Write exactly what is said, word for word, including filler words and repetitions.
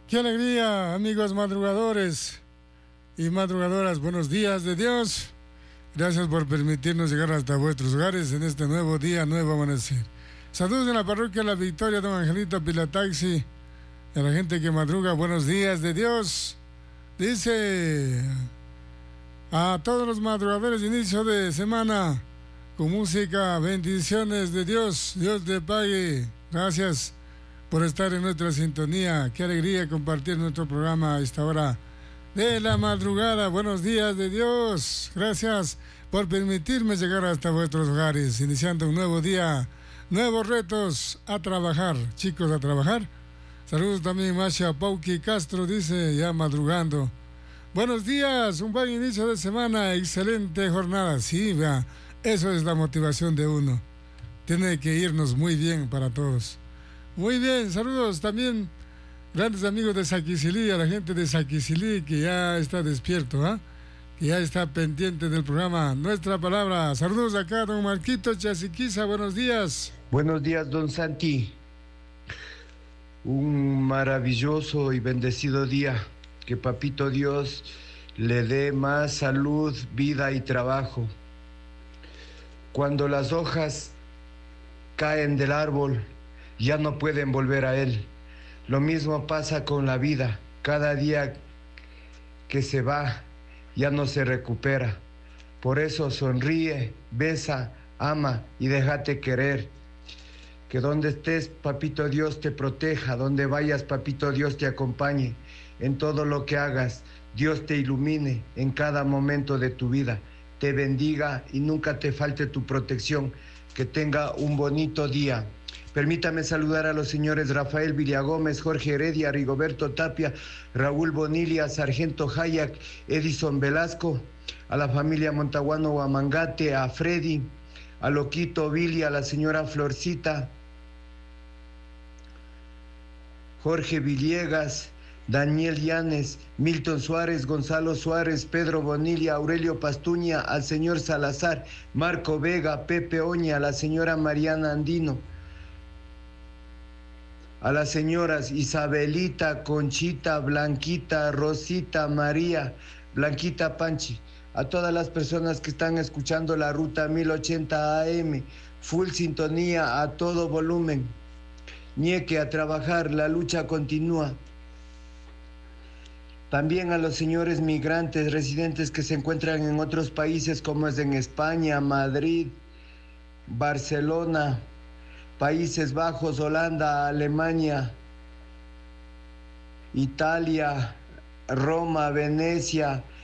Qué alegría, amigos madrugadores y madrugadoras. Buenos días de Dios. Gracias por permitirnos llegar hasta vuestros hogares en este nuevo día, nuevo amanecer. Saludos en la parroquia La Victoria, don Angelito Pilataxi. A la gente que madruga, buenos días de Dios. Dice a todos los madrugadores de inicio de semana con música, bendiciones de Dios. Dios te pague. Gracias por estar en nuestra sintonía. Qué alegría compartir nuestro programa a esta hora de la madrugada. Buenos días de Dios. Gracias por permitirme llegar hasta vuestros hogares, iniciando un nuevo día, nuevos retos, a trabajar, chicos, a trabajar. Saludos también Masha Pauqui Castro, dice, ya madrugando. Buenos días, un buen inicio de semana, excelente jornada. Sí, vea, eso es la motivación de uno. Tiene que irnos muy bien para todos. Muy bien, saludos también, grandes amigos de Saquisilí, a la gente de Saquisilí que ya está despierto, ¿ah? ¿eh? Que ya está pendiente del programa Nuestra Palabra. Saludos acá, don Marquito Chasiquiza, buenos días. Buenos días, don Santi. Un maravilloso y bendecido día. Que Papito Dios le dé más salud, vida y trabajo. Cuando las hojas caen del árbol, ya no pueden volver a él. Lo mismo pasa con la vida. Cada día que se va, ya no se recupera. Por eso sonríe, besa, ama y déjate querer. Que donde estés, Papito Dios te proteja. Donde vayas, Papito Dios te acompañe. En todo lo que hagas, Dios te ilumine en cada momento de tu vida. Te bendiga y nunca te falte tu protección. Que tenga un bonito día. Permítame saludar a los señores Rafael Villagómez, Jorge Heredia, Rigoberto Tapia, Raúl Bonilla, Sargento Hayak, Edison Velasco, a la familia Montaguano Huamangate, a Freddy, a Loquito Billy, a la señora Florcita, Jorge Villegas, Daniel Llanes, Milton Suárez, Gonzalo Suárez, Pedro Bonilla, Aurelio Pastuña, al señor Salazar, Marco Vega, Pepe Oña, a la señora Mariana Andino, a las señoras Isabelita, Conchita, Blanquita, Rosita, María, Blanquita Panchi, a todas las personas que están escuchando la ruta mil ochenta A M, full sintonía a todo volumen. Ñeque, a trabajar, la lucha continúa. También a los señores migrantes, residentes que se encuentran en otros países como es en España, Madrid, Barcelona, Países Bajos, Holanda, Alemania, Italia, Roma, Venecia,